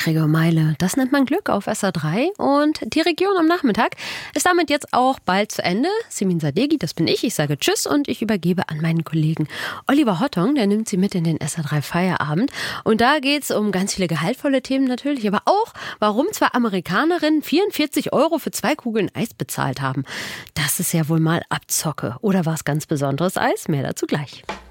Gregor Meile. Das nennt man Glück auf SR3. Und die Region am Nachmittag ist damit jetzt auch bald zu Ende. Simin Sadeghi, das bin ich. Ich sage Tschüss und ich übergebe an meinen Kollegen Oliver Hottong. Der nimmt Sie mit in den SR3 Feierabend. Und da geht es um ganz viele gehaltvolle Themen natürlich, aber auch, warum zwei Amerikanerinnen 44 € für 2 Kugeln Eis bezahlt haben. Das ist ja wohl mal Abzocke. Oder war es ganz besonderes Eis? Mehr dazu gleich.